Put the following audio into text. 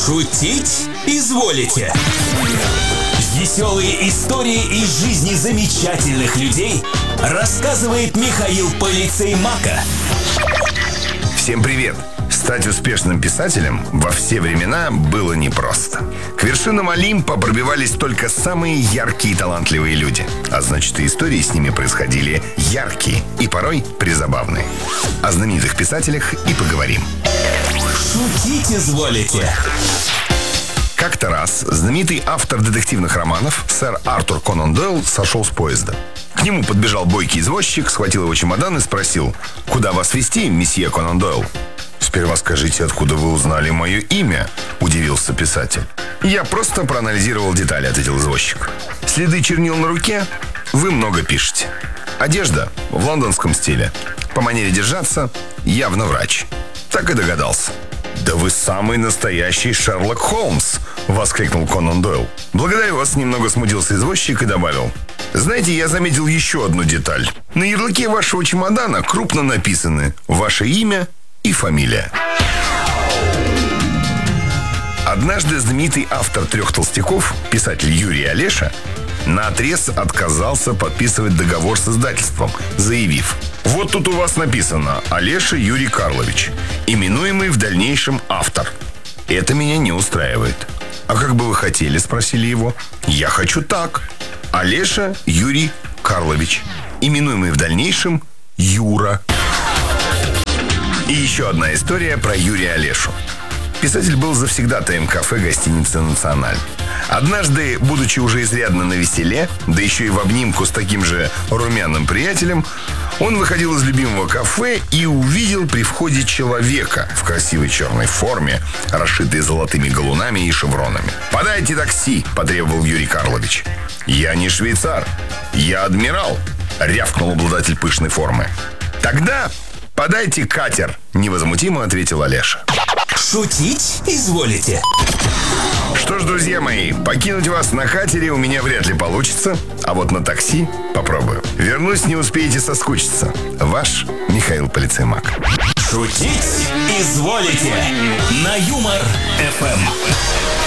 Шутить изволите. Веселые истории из жизни замечательных людей рассказывает Михаил Полицеймака. Всем привет! Стать успешным писателем во все времена было непросто. К вершинам Олимпа пробивались только самые яркие и талантливые люди. А значит, и истории с ними происходили яркие и порой призабавные. О знаменитых писателях и поговорим. Шутить изволите. Как-то раз знаменитый автор детективных романов сэр Артур Конан Дойл сошел с поезда. К нему подбежал бойкий извозчик, схватил его чемодан и спросил: «Куда вас везти, месье Конан Дойл?» «Сперва скажите, откуда вы узнали мое имя?» – удивился писатель. «Я просто проанализировал детали», – ответил извозчик. «Следы чернил на руке? Вы много пишете. Одежда в лондонском стиле. По манере держаться явно врач». Так и догадался. «Да вы самый настоящий Шерлок Холмс!» – воскликнул Конан Дойл. «Благодарю вас», – немного смутился извозчик и добавил: «Знаете, я заметил еще одну деталь. На ярлыке вашего чемодана крупно написаны ваше имя и фамилия». Однажды знаменитый автор «Трех толстяков», писатель Юрий Олеша, наотрез отказался подписывать договор с издательством, заявив: «Вот тут у вас написано Олеша Юрий Карлович, именуемый в дальнейшем автор. Это меня не устраивает». «А как бы вы хотели?» – спросили его. «Я хочу так: Олеша Юрий Карлович, именуемый в дальнейшем Юра». И еще одна история про Юрия Олешу. Писатель был завсегдатаем кафе гостиницы «Националь». Однажды, будучи уже изрядно навеселе, да еще и в обнимку с таким же румяным приятелем, он выходил из любимого кафе и увидел при входе человека в красивой черной форме, расшитой золотыми галунами и шевронами. «Подайте такси!» – потребовал Юрий Карлович. «Я не швейцар, я адмирал!» – рявкнул обладатель пышной формы. «Тогда подайте катер!» – невозмутимо ответил Олеша. Шутить изволите. Что ж, друзья мои, покинуть вас на катере у меня вряд ли получится, а вот на такси попробую. Вернусь, не успеете соскучиться. Ваш Михаил Полицеймак. Шутить изволите. На Юмор ФМ.